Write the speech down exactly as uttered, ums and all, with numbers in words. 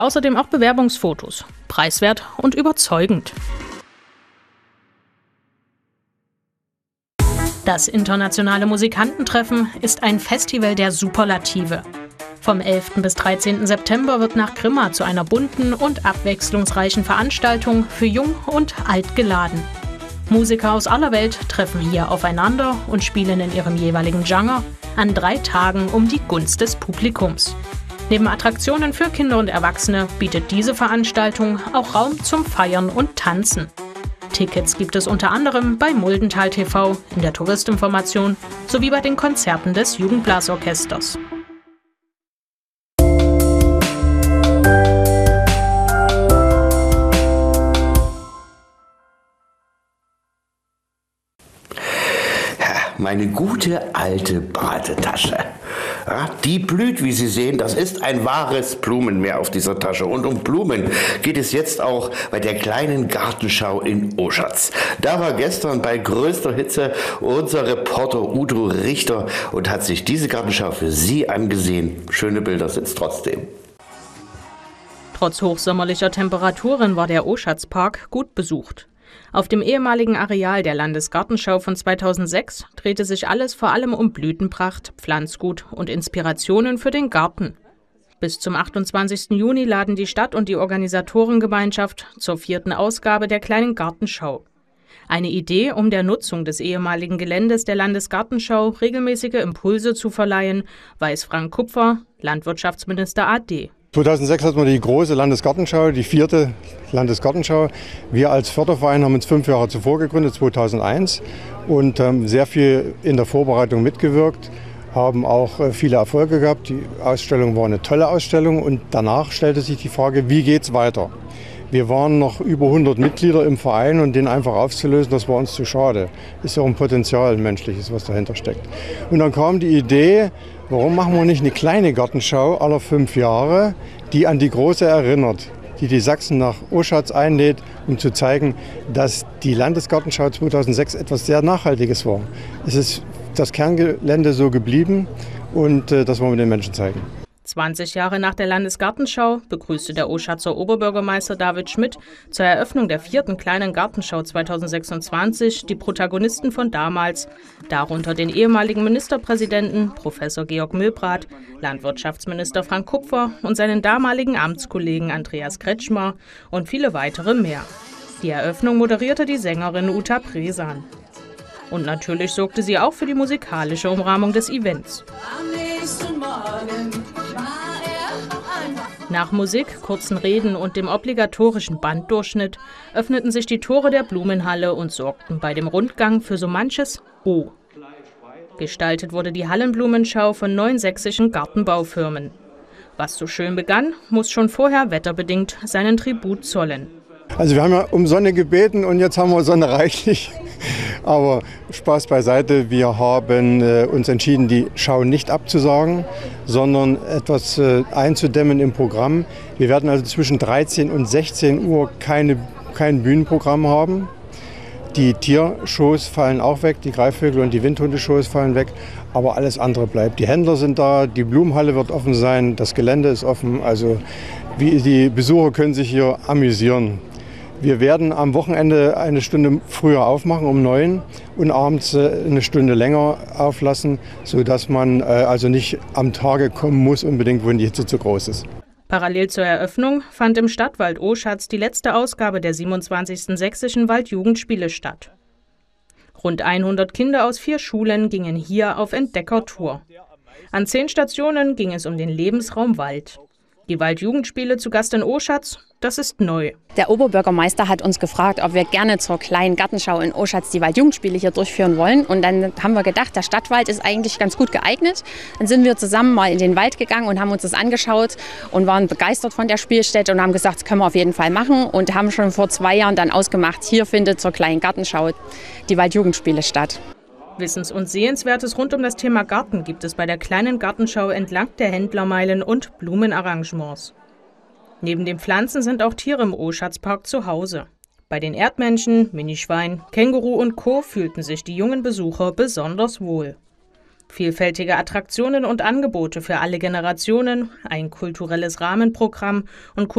Außerdem auch Bewerbungsfotos. Preiswert und überzeugend. Das internationale Musikantentreffen ist ein Festival der Superlative. Vom elften bis dreizehnten September wird nach Grimma zu einer bunten und abwechslungsreichen Veranstaltung für Jung und Alt geladen. Musiker aus aller Welt treffen hier aufeinander und spielen in ihrem jeweiligen Genre an drei Tagen um die Gunst des Publikums. Neben Attraktionen für Kinder und Erwachsene bietet diese Veranstaltung auch Raum zum Feiern und Tanzen. Tickets gibt es unter anderem bei Muldental T V, in der Touristinformation sowie bei den Konzerten des Jugendblasorchesters. Meine gute alte Baratetasche. Ja, die blüht, wie Sie sehen. Das ist ein wahres Blumenmeer auf dieser Tasche. Und um Blumen geht es jetzt auch bei der kleinen Gartenschau in Oschatz. Da war gestern bei größter Hitze unser Reporter Udo Richter und hat sich diese Gartenschau für Sie angesehen. Schöne Bilder sind's trotzdem. Trotz hochsommerlicher Temperaturen war der Oschatzpark gut besucht. Auf dem ehemaligen Areal der Landesgartenschau von zweitausendsechs drehte sich alles vor allem um Blütenpracht, Pflanzgut und Inspirationen für den Garten. Bis zum achtundzwanzigsten Juni laden die Stadt und die Organisatorengemeinschaft zur vierten Ausgabe der kleinen Gartenschau. Eine Idee, um der Nutzung des ehemaligen Geländes der Landesgartenschau regelmäßige Impulse zu verleihen, weiß Frank Kupfer, Landwirtschaftsminister A D. zweitausendsechs hatten wir die große Landesgartenschau, die vierte Landesgartenschau. Wir als Förderverein haben uns fünf Jahre zuvor gegründet, zweitausendeins, und haben sehr viel in der Vorbereitung mitgewirkt, haben auch viele Erfolge gehabt. Die Ausstellung war eine tolle Ausstellung und danach stellte sich die Frage, wie geht es weiter? Wir waren noch über hundert Mitglieder im Verein und den einfach aufzulösen, das war uns zu schade. Ist ja auch ein Potenzial, ein menschliches, was dahinter steckt. Und dann kam die Idee, warum machen wir nicht eine kleine Gartenschau aller fünf Jahre, die an die große erinnert, die die Sachsen nach Oschatz einlädt, um zu zeigen, dass die Landesgartenschau zweitausendsechs etwas sehr Nachhaltiges war. Es ist das Kerngelände so geblieben und äh, das wollen wir den Menschen zeigen. zwanzig Jahre nach der Landesgartenschau begrüßte der Oschatzer Oberbürgermeister David Schmidt zur Eröffnung der vierten kleinen Gartenschau zweitausendsechsundzwanzig die Protagonisten von damals, darunter den ehemaligen Ministerpräsidenten Professor Georg Milbrath, Landwirtschaftsminister Frank Kupfer und seinen damaligen Amtskollegen Andreas Kretschmer und viele weitere mehr. Die Eröffnung moderierte die Sängerin Uta Presan. Und natürlich sorgte sie auch für die musikalische Umrahmung des Events. Nach Musik, kurzen Reden und dem obligatorischen Banddurchschnitt öffneten sich die Tore der Blumenhalle und sorgten bei dem Rundgang für so manches O. Gestaltet wurde die Hallenblumenschau von neun sächsischen Gartenbaufirmen. Was so schön begann, muss schon vorher wetterbedingt seinen Tribut zollen. Also wir haben ja um Sonne gebeten und jetzt haben wir Sonne reichlich. Aber Spaß beiseite, wir haben äh, uns entschieden, die Schau nicht abzusagen, sondern etwas äh, einzudämmen im Programm. Wir werden also zwischen dreizehn und sechzehn Uhr keine, kein Bühnenprogramm haben. Die Tiershows fallen auch weg, die Greifvögel und die Windhundeshows fallen weg, aber alles andere bleibt. Die Händler sind da, die Blumenhalle wird offen sein, das Gelände ist offen, also wie, die Besucher können sich hier amüsieren. Wir werden am Wochenende eine Stunde früher aufmachen, um neun, und abends eine Stunde länger auflassen, sodass man also nicht am Tage kommen muss, unbedingt, wenn die Hitze zu groß ist. Parallel zur Eröffnung fand im Stadtwald Oschatz die letzte Ausgabe der siebenundzwanzigsten Sächsischen Waldjugendspiele statt. Rund hundert Kinder aus vier Schulen gingen hier auf Entdeckertour. An zehn Stationen ging es um den Lebensraum Wald. Die Waldjugendspiele zu Gast in Oschatz, das ist neu. Der Oberbürgermeister hat uns gefragt, ob wir gerne zur kleinen Gartenschau in Oschatz die Waldjugendspiele hier durchführen wollen. Und dann haben wir gedacht, der Stadtwald ist eigentlich ganz gut geeignet. Dann sind wir zusammen mal in den Wald gegangen und haben uns das angeschaut und waren begeistert von der Spielstätte und haben gesagt, das können wir auf jeden Fall machen. Und haben schon vor zwei Jahren dann ausgemacht, hier findet zur kleinen Gartenschau die Waldjugendspiele statt. Wissens- und Sehenswertes rund um das Thema Garten gibt es bei der kleinen Gartenschau entlang der Händlermeilen und Blumenarrangements. Neben den Pflanzen sind auch Tiere im Oschatzpark zu Hause. Bei den Erdmännchen, Minischwein, Känguru und Co. fühlten sich die jungen Besucher besonders wohl. Vielfältige Attraktionen und Angebote für alle Generationen, ein kulturelles Rahmenprogramm und